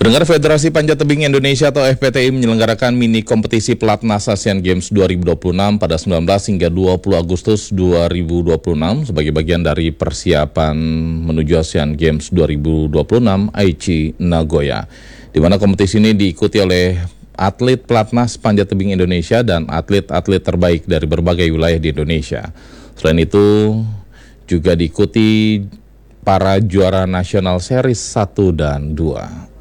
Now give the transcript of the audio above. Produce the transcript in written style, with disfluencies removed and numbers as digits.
Pendengar, Federasi Panjat Tebing Indonesia atau FPTI menyelenggarakan mini kompetisi Pelatnas Asian Games 2026 pada 19 hingga 20 Agustus 2026 sebagai bagian dari persiapan menuju Asian Games 2026 Aichi Nagoya, di mana kompetisi ini diikuti oleh atlet Pelatnas Panjat Tebing Indonesia dan atlet-atlet terbaik dari berbagai wilayah di Indonesia. Selain itu juga diikuti para juara nasional series 1 dan 2.